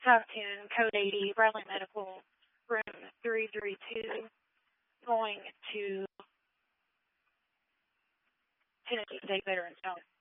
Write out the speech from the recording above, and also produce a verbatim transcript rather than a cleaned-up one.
South ten, Code eighty, Bradley Medical, room three three two, going to Tennessee State Veterans Home.